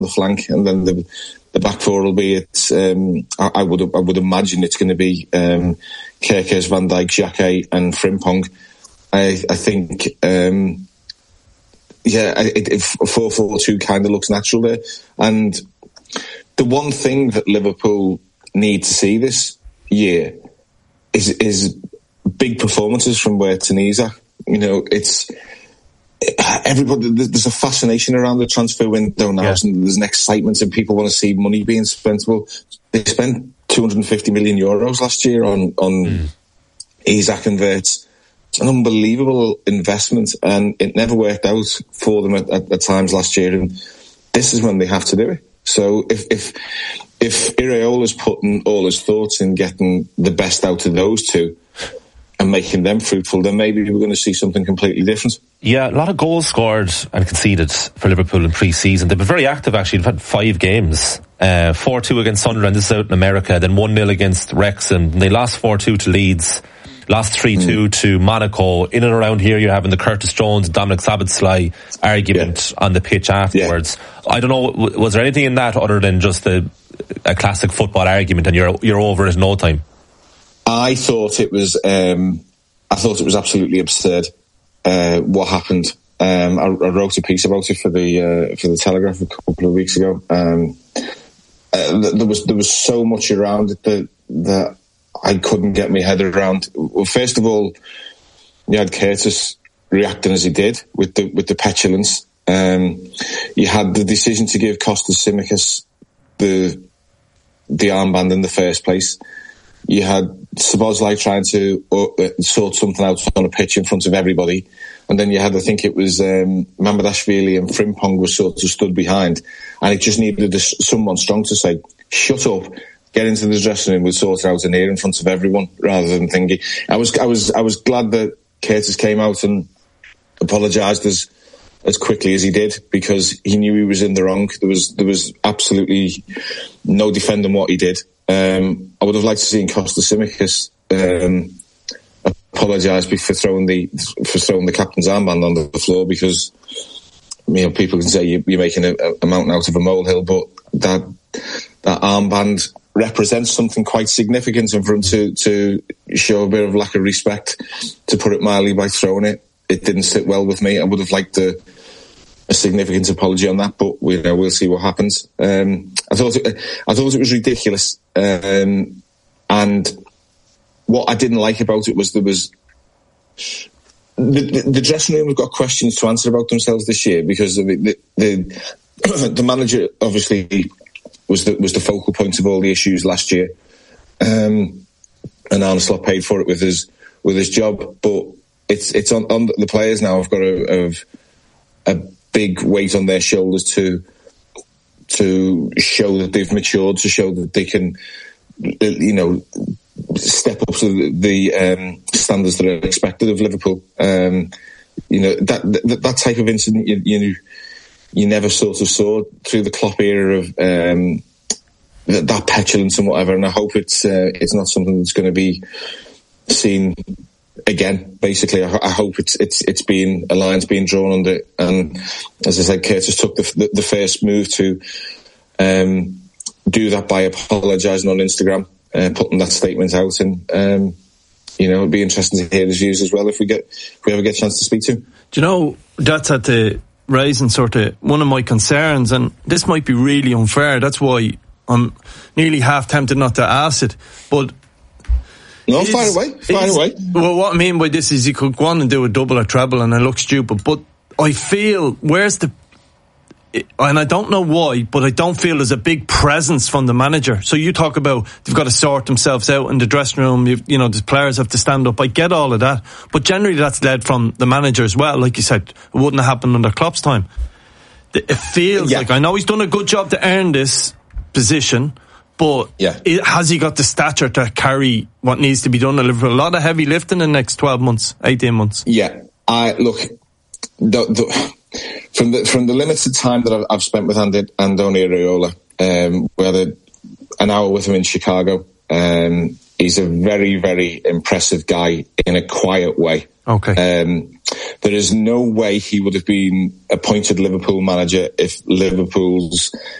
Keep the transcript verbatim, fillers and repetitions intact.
the flank, and then the the back four will be it. Um, I, I would I would imagine it's going to be um, Kerkers, Van Dijk, Xhaka, and Frimpong. I I think. Um, Yeah, it, it, four four two kind of looks natural there. And the one thing that Liverpool need to see this year is is big performances from Wirtz and Isak. You know, it's everybody. There's a fascination around the transfer window now, yeah. And there's an excitement, and people want to see money being spent. Well, they spent two hundred fifty million euros last year on on mm. Isak and Wirtz. It's an unbelievable investment, and it never worked out for them at, at, at times last year. And this is when they have to do it. So if if if Iraola's putting all his thoughts in getting the best out of those two and making them fruitful, then maybe we're going to see something completely different. Yeah, a lot of goals scored and conceded for Liverpool in pre-season. They've been very active, actually. They've had five games. Uh, four two against Sunderland, this is out in America, then one nil against Wrexham. They lost four two to Leeds. Lost three two mm. to Monaco. In and around here, you're having the Curtis Jones, Dominic Szoboszlai argument yeah. on the pitch afterwards. Yeah. I don't know, was there anything in that other than just a, a classic football argument and you're you're over it in no time? I thought it was, um, I thought it was absolutely absurd uh, what happened. Um, I, I wrote a piece about it for the uh, for the Telegraph a couple of weeks ago. Um, uh, there was there was so much around it that that. I couldn't get my head around. Well, first of all, you had Curtis reacting as he did with the with the petulance. Um, you had the decision to give Kostas Tsimikas the the armband in the first place. You had Szoboszlai trying to uh, sort something out on a pitch in front of everybody, and then you had, I think it was um, Mamardashvili and Frimpong were sort of stood behind, and it just needed a, someone strong to say, "Shut up." Get into the dressing room, we'll sort it out in here in front of everyone, rather than thinking. I was, I was, I was glad that Curtis came out and apologised as as quickly as he did, because he knew he was in the wrong. There was, there was absolutely no defending what he did. Um, I would have liked to see Kostas Tsimikas um, apologise for throwing the for throwing the captain's armband on the floor, because you know people can say you, you're making a, a mountain out of a molehill, but that that armband represents something quite significant, and for him to, to show a bit of lack of respect, to put it mildly, by throwing it, it didn't sit well with me. I would have liked a, a significant apology on that, but we, you know, we'll see what happens. Um, I thought it, I thought it was ridiculous, um, and what I didn't like about it was there was the, the, the dressing room have got questions to answer about themselves this year, because of the the, the, the manager obviously was the, was the focal point of all the issues last year. Um, and Arne Slot paid for it with his, with his job, but it's, it's on, on the players now have got a, a, a big weight on their shoulders to, to show that they've matured, to show that they can, you know, step up to the, the um, standards that are expected of Liverpool. Um, you know, that, that, that type of incident, you, you you never sort of saw through the Klopp era of um, that, that petulance and whatever. And I hope it's uh, it's not something that's going to be seen again. Basically, I, I hope it's it's it's being a line's being drawn under it. And as I said, Curtis took the the, the first move to um, do that by apologising on Instagram, uh, putting that statement out, and um, you know, it'd be interesting to hear his views as well if we get if we ever get a chance to speak to him. Do you know, that's at the raising sort of one of my concerns, and this might be really unfair, that's why I'm nearly half tempted not to ask it, but no, fire away, fire away. Well, what I mean by this is you could go on and do a double or treble and it looks stupid, but I feel, where's the, and I don't know why, but I don't feel there's a big presence from the manager. So you talk about they've got to sort themselves out in the dressing room, you, you know, the players have to stand up. I get all of that, but generally that's led from the manager as well. Like you said, it wouldn't have happened under Klopp's time. It feels yeah. like, I know he's done a good job to earn this position, but yeah. it, has he got the stature to carry what needs to be done? A lot of heavy lifting in the next twelve months, eighteen months. Yeah, I look, the, the From the from the limited time that I've, I've spent with Andy, Andoni Iraola, um, we had a, an hour with him in Chicago. Um, he's a very, very impressive guy in a quiet way. Okay. Um, there is no way he would have been appointed Liverpool manager if Liverpool's